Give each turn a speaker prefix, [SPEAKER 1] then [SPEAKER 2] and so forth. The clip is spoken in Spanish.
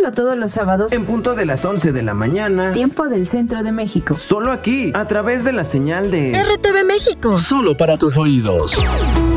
[SPEAKER 1] Escúchalo todos los sábados
[SPEAKER 2] en punto de las 11 de la mañana,
[SPEAKER 1] tiempo del Centro de México.
[SPEAKER 2] Solo aquí, a través de la señal de
[SPEAKER 3] RTV México.
[SPEAKER 4] Solo para tus oídos.